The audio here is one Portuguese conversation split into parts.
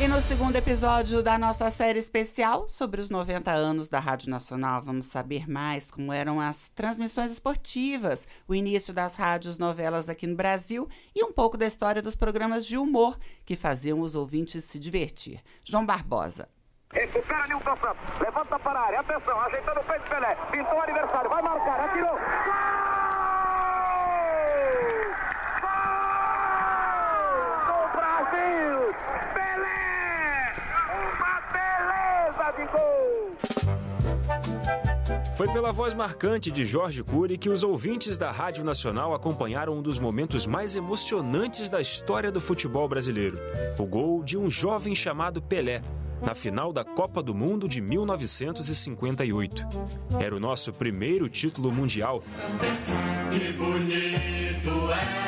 E no segundo episódio da nossa série especial sobre os 90 anos da Rádio Nacional, vamos saber mais como eram as transmissões esportivas, o início das rádios novelas aqui no Brasil e um pouco da história dos programas de humor que faziam os ouvintes se divertir. João Barbosa. Recupera Nilton Santos, levanta para a área, atenção, ajeitando o peito Pelé, pintou o adversário, vai marcar, atirou, gol! Gol do Brasil! Pelé! Uma beleza de gol! Foi pela voz marcante de Jorge Cury que os ouvintes da Rádio Nacional acompanharam um dos momentos mais emocionantes da história do futebol brasileiro, o gol de um jovem chamado Pelé, na final da Copa do Mundo de 1958. Era o nosso primeiro título mundial. Que bonito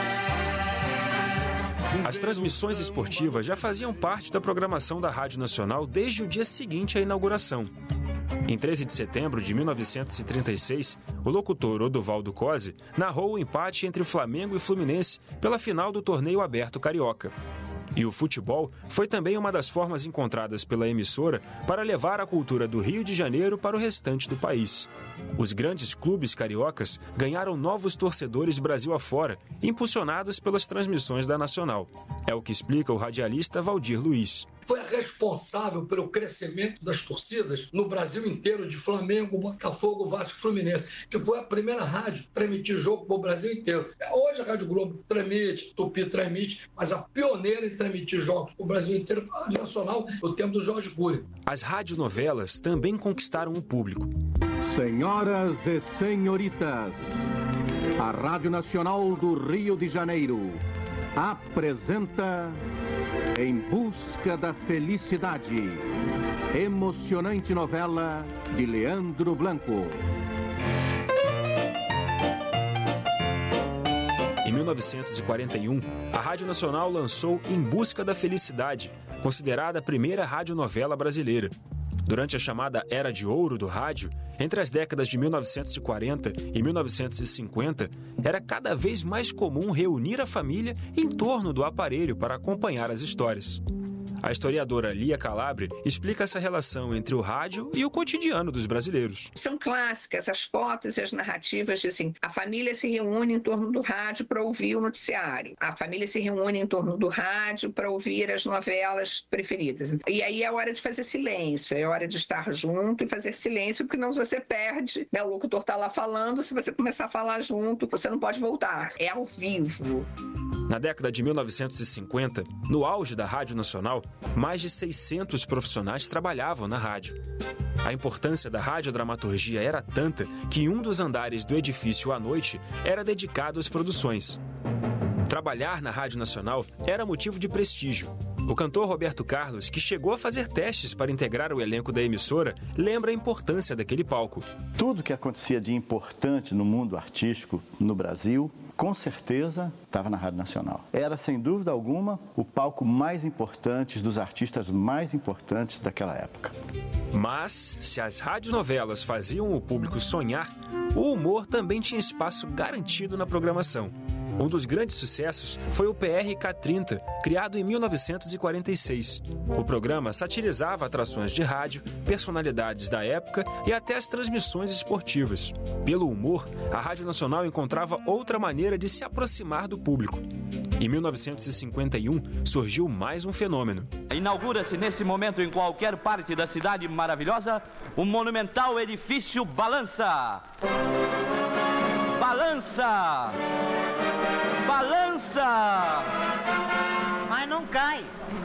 é! As transmissões esportivas já faziam parte da programação da Rádio Nacional desde o dia seguinte à inauguração. Em 13 de setembro de 1936, o locutor Odovaldo Cosi narrou o empate entre Flamengo e Fluminense pela final do Torneio Aberto Carioca. E o futebol foi também uma das formas encontradas pela emissora para levar a cultura do Rio de Janeiro para o restante do país. Os grandes clubes cariocas ganharam novos torcedores Brasil afora, impulsionados pelas transmissões da Nacional. É o que explica o radialista Valdir Luiz. Foi responsável pelo crescimento das torcidas no Brasil inteiro, de Flamengo, Botafogo, Vasco e Fluminense, que foi a primeira rádio a transmitir jogo para o Brasil inteiro. Hoje a Rádio Globo transmite, Tupi transmite, mas a pioneira em transmitir jogos para o Brasil inteiro foi a Rádio Nacional, no tempo do Jorge Cury. As radionovelas também conquistaram o público. Senhoras e senhoritas, a Rádio Nacional do Rio de Janeiro apresenta Em Busca da Felicidade, emocionante novela de Leandro Blanco. Em 1941, a Rádio Nacional lançou Em Busca da Felicidade, considerada a primeira radionovela brasileira. Durante a chamada Era de Ouro do rádio, entre as décadas de 1940 e 1950, era cada vez mais comum reunir a família em torno do aparelho para acompanhar as histórias. A historiadora Lia Calabre explica essa relação entre o rádio e o cotidiano dos brasileiros. São clássicas as fotos e as narrativas de assim, a família se reúne em torno do rádio para ouvir o noticiário. A família se reúne em torno do rádio para ouvir as novelas preferidas. E aí é hora de fazer silêncio, é hora de estar junto e fazer silêncio, porque não você perde, né? O locutor está lá falando, se você começar a falar junto, você não pode voltar. É ao vivo. Na década de 1950, no auge da Rádio Nacional, mais de 600 profissionais trabalhavam na rádio. A importância da radiodramaturgia era tanta que um dos andares do edifício à noite era dedicado às produções. Trabalhar na Rádio Nacional era motivo de prestígio. O cantor Roberto Carlos, que chegou a fazer testes para integrar o elenco da emissora, lembra a importância daquele palco. Tudo que acontecia de importante no mundo artístico no Brasil, com certeza estava na Rádio Nacional. Era, sem dúvida alguma, o palco mais importante dos artistas mais importantes daquela época. Mas, se as radionovelas faziam o público sonhar, o humor também tinha espaço garantido na programação. Um dos grandes sucessos foi o PRK-30, criado em 1946. O programa satirizava atrações de rádio, personalidades da época e até as transmissões esportivas. Pelo humor, a Rádio Nacional encontrava outra maneira de se aproximar do público. Em 1951, surgiu mais um fenômeno. Inaugura-se nesse momento em qualquer parte da cidade maravilhosa o monumental edifício Balança. Balança! Balança! Mas não cai.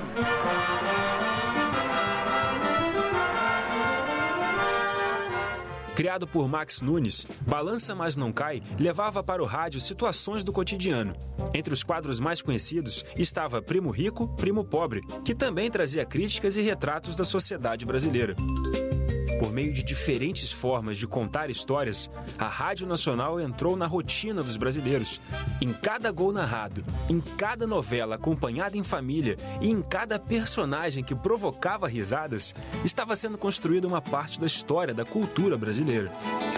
Criado por Max Nunes, Balança Mas Não Cai levava para o rádio situações do cotidiano. Entre os quadros mais conhecidos estava Primo Rico, Primo Pobre, que também trazia críticas e retratos da sociedade brasileira. Por meio de diferentes formas de contar histórias, a Rádio Nacional entrou na rotina dos brasileiros. Em cada gol narrado, em cada novela acompanhada em família e em cada personagem que provocava risadas, estava sendo construída uma parte da história da cultura brasileira.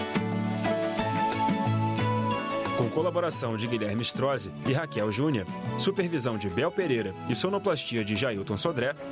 Com colaboração de Guilherme Strozzi e Raquel Júnior, supervisão de Bel Pereira e sonoplastia de Jailton Sodré,